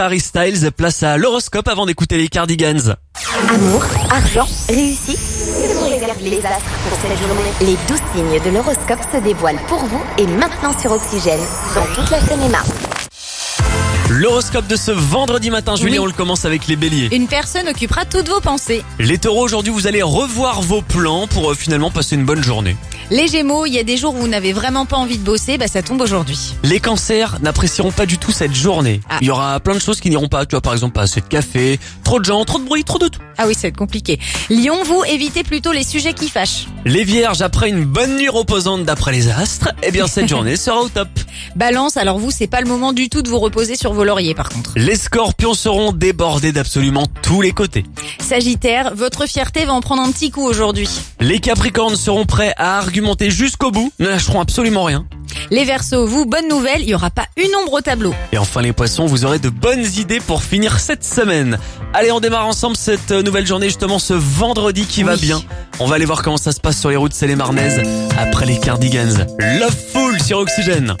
Harry Styles, place à l'horoscope avant d'écouter les Cardigans. Amour, argent, réussite. Que vous réservent les astres pour cette journée? Les 12 signes de l'horoscope se dévoilent pour vous et maintenant sur Oxygène, dans toute la Seine-et-Marne. L'horoscope de ce vendredi matin, Julien, Oui. on le commence avec les béliers. Une personne occupera toutes vos pensées. Les taureaux, aujourd'hui, vous allez revoir vos plans pour finalement passer une bonne journée. Les gémeaux, il y a des jours où vous n'avez vraiment pas envie de bosser, ça tombe aujourd'hui. Les cancers n'apprécieront pas du tout cette journée. Ah. Il y aura plein de choses qui n'iront pas. Tu vois, par exemple, pas assez de café, trop de gens, trop de bruit, trop de tout. Ah oui, ça va être compliqué. Lion, vous évitez plutôt les sujets qui fâchent. Les vierges, après une bonne nuit reposante d'après les astres, eh bien cette journée sera au top. Balance, alors vous, c'est pas le moment du tout de vous reposer sur vos lauriers par contre. Les scorpions seront débordés d'absolument tous les côtés. Sagittaire, votre fierté va en prendre un petit coup aujourd'hui. Les capricornes seront prêts à argumenter jusqu'au bout, ne lâcheront absolument rien. Les Verseaux, vous, bonne nouvelle, il y aura pas une ombre au tableau. Et enfin les poissons, vous aurez de bonnes idées pour finir cette semaine. Allez, on démarre ensemble cette nouvelle journée, justement ce vendredi qui va Oui. bien. On va aller voir comment ça se passe sur les routes Seine-et-Marnaises après les Cardigans. Loveful sur Oxygène.